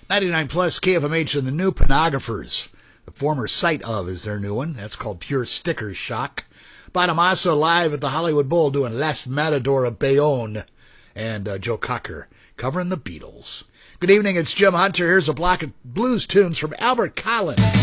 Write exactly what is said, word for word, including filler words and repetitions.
ninety-nine plus K F M H and the New Pornographers. The former site of is their new one. That's called Pure Sticker Shock. Bonamassa live at the Hollywood Bowl doing Last Matador of Bayonne. And uh, Joe Cocker covering the Beatles. Good evening, it's Jim Hunter. Here's a block of blues tunes from Albert Collins.